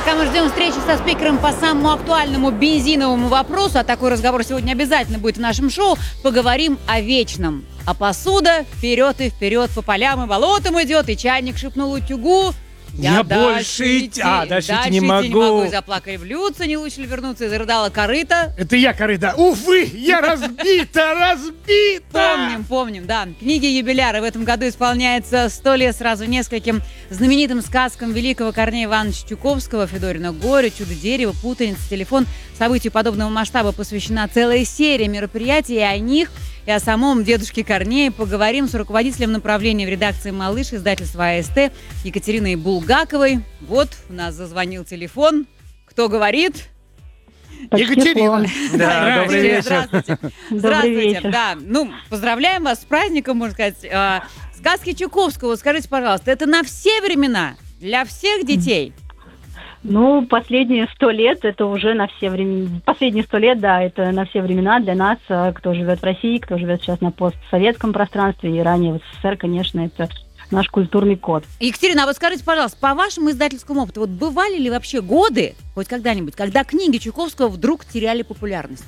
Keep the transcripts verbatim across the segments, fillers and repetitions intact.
Пока мы ждем встречи со спикером по самому актуальному бензиновому вопросу, а такой разговор сегодня обязательно будет в нашем шоу, поговорим о вечном. А посуда вперед и вперед по полям и болотам идет, и чайник шепнул утюгу. Я, я больше идти, а, дальше, дальше идти не могу. не могу. И заплакали в блюдце, не лучше ли вернуться, и зарыдала корыта. Это я корыта. Увы, я разбита, разбита. Помним, помним, да. Книги юбиляра в этом году исполняется сто лет сразу нескольким знаменитым сказкам великого Корнея Ивановича Чуковского, Федорина горе, Чудо-дерево, Путаница, телефон. Событию подобного масштаба посвящена целая серия мероприятий, и о них, и о самом дедушке Корнее поговорим с руководителем направления в редакции «Малыш» издательства АСТ Екатериной Булгаковой. Вот, у нас зазвонил телефон. Кто говорит? Екатерина. Да, добрый вечер. Здравствуйте. Здравствуйте. Да, ну, поздравляем вас с праздником, можно сказать. Сказки Чуковского, скажите, пожалуйста, это на все времена, для всех детей? Ну, последние сто лет, это уже на все времена. Последние сто лет, да, это на все времена для нас, кто живет в России, кто живет сейчас на постсоветском пространстве и ранее в СССР, конечно, это наш культурный код. Екатерина, а вот скажите, пожалуйста, по вашему издательскому опыту, вот бывали ли вообще годы, хоть когда-нибудь, когда книги Чуковского вдруг теряли популярность?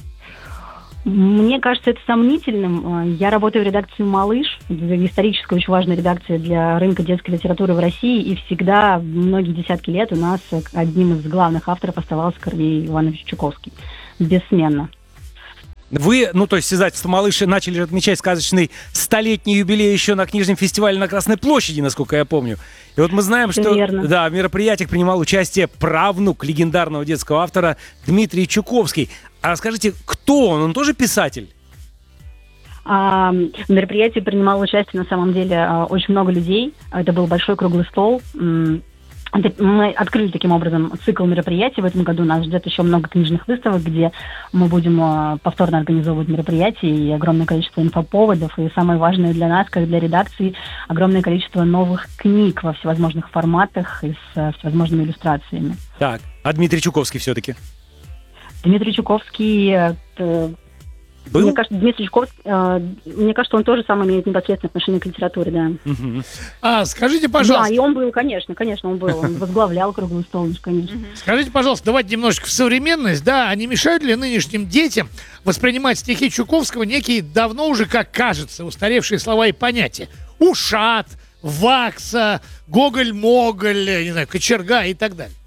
Мне кажется, это сомнительным. Я работаю в редакции «Малыш», историческая, очень важная редакция для рынка детской литературы в России, и всегда, многие десятки лет, у нас одним из главных авторов оставался Корней Иванович Чуковский. Бессменно. Вы, ну, то есть издательство «Малыш» начали отмечать сказочный столетний юбилей еще на книжном фестивале на Красной площади, насколько я помню. И вот мы знаем, Все что верно. Да, в мероприятиях принимал участие правнук легендарного детского автора Дмитрий Чуковский. А расскажите, кто он? Он тоже писатель? А, в мероприятии принимало участие, на самом деле, очень много людей. Это был большой круглый стол. Мы открыли таким образом цикл мероприятий. В этом году нас ждет еще много книжных выставок, где мы будем повторно организовывать мероприятия и огромное количество инфоповодов. И самое важное для нас, как для редакции, огромное количество новых книг во всевозможных форматах и с всевозможными иллюстрациями. Так, а Дмитрий Чуковский все-таки? Дмитрий Чуковский... Был? Мне кажется, Дмитрий Чуковский, э, мне кажется, он тоже сам имеет непосредственное отношение к литературе, да. Угу. А, скажите, пожалуйста... Да, и он был, конечно, конечно, он был. Он возглавлял круглый стол, конечно. Скажите, пожалуйста, давайте немножечко в современность, да, а не мешают ли нынешним детям воспринимать стихи Чуковского некие давно уже, как кажется, устаревшие слова и понятия? Ушат, вакса, гоголь-моголь, не знаю, кочерга и так далее.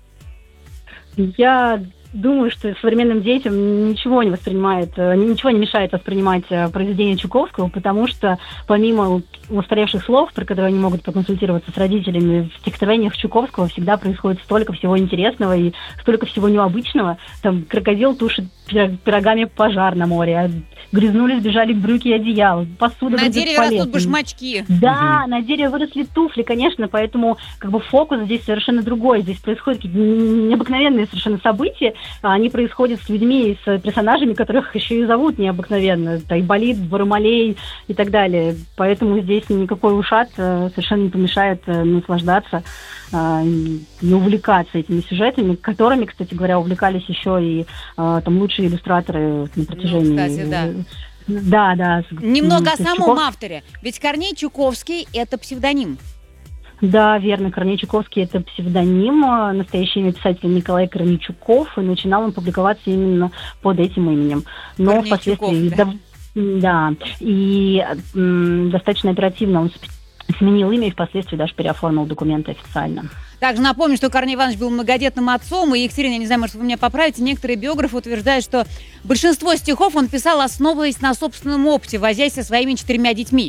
Я... Думаю, что современным детям ничего не воспринимает, ничего не мешает воспринимать произведения Чуковского, потому что помимо устаревших слов, про которые они могут проконсультироваться с родителями, в стихотворениях Чуковского всегда происходит столько всего интересного и столько всего необычного. Там крокодил тушит пирогами пожар на море, грязнули, сбежали брюки и одеяла, посуда... На дереве растут башмачки. Да, угу. На дереве выросли туфли, конечно, поэтому как бы фокус здесь совершенно другой. Здесь происходят какие-то необыкновенные совершенно события, они происходят с людьми и с персонажами, которых еще и зовут необыкновенно. Айболит, Бармалей и так далее. Поэтому здесь никакой ушат совершенно не помешает наслаждаться и увлекаться этими сюжетами, которыми, кстати говоря, увлекались еще и там лучшие иллюстраторы на протяжении... Ну, кстати, да. Да, да. Немного о самом Чуков... авторе. Ведь Корней Чуковский – это псевдоним. Да, верно. Корней Чуковский – это псевдоним. Настоящее имя писателя Николай Корнейчуков. И начинал он публиковаться именно под этим именем. Но впоследствии... Да. Да. И м, достаточно оперативно он сменил имя и впоследствии даже переоформил документы официально. Также напомню, что Корней Иванович был многодетным отцом, и, Екатерина, я не знаю, может, вы меня поправите, некоторые биографы утверждают, что большинство стихов он писал, основываясь на собственном опыте, возясь со своими четырьмя детьми.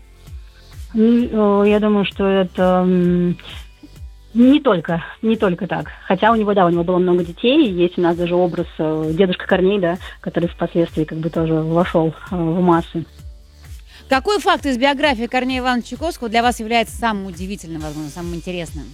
Я думаю, что это не только, не только так. Хотя у него, да, у него было много детей, есть у нас даже образ дедушка Корней, да, который впоследствии как бы тоже вошел в массы. Какой факт из биографии Корнея Ивановича Чуковского для вас является самым удивительным, возможно, самым интересным?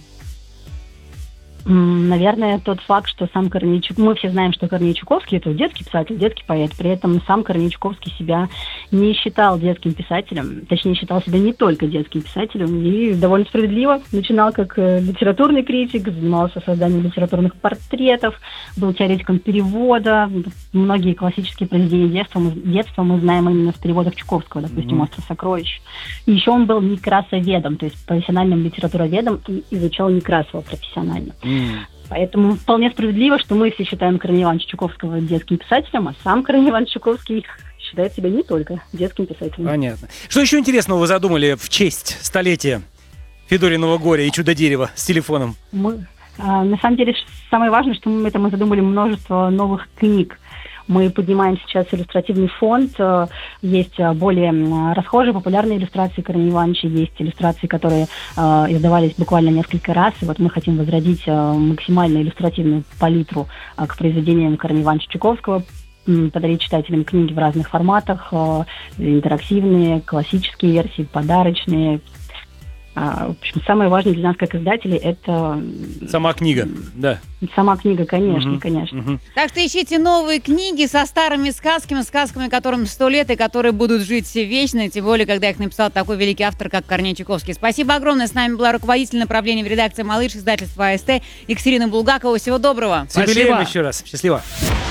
Наверное, тот факт, что сам Корней Чуковский... Мы все знаем, что Корней Чуковский – это детский писатель, детский поэт. При этом сам Корней Чуковский себя не считал детским писателем. Точнее, считал себя не только детским писателем. И довольно справедливо. Начинал как литературный критик, занимался созданием литературных портретов, был теоретиком перевода. Многие классические произведения детства мы, детства мы знаем именно в переводах Чуковского, допустим, mm-hmm. «Остров сокровищ». И еще он был некрасоведом, то есть профессиональным литературоведом, и изучал Некрасова профессионально. Поэтому вполне справедливо, что мы все считаем Корнея Ивановича Чуковского детским писателем, а сам Корней Иванович Чуковский считает себя не только детским писателем. Понятно. Что еще интересного вы задумали в честь столетия Федориного горя и чудо-дерева с телефоном? Мы, а, на самом деле, самое важное, что мы это мы задумали множество новых книг. Мы поднимаем сейчас иллюстративный фонд. Есть более расхожие, популярные иллюстрации Корнея Ивановича, есть иллюстрации, которые э, издавались буквально несколько раз. И вот мы хотим возродить э, максимально иллюстративную палитру э, к произведениям Корнея Ивановича Чуковского, подарить читателям книги в разных форматах, э, интерактивные, классические версии, подарочные. А, в общем, самое важное для нас, как издателей, это... Сама книга, да. Сама книга, конечно, Мгм, конечно. мгм. Так что ищите новые книги со старыми сказками, сказками, которым сто лет и которые будут жить все вечно, тем более, когда их написал такой великий автор, как Корней Чуковский. Спасибо огромное. С нами была руководитель направления в редакции «Малыш» издательства АСТ Екатерина Булгакова. Всего доброго. С юбилеем Спасибо. еще раз. Счастливо.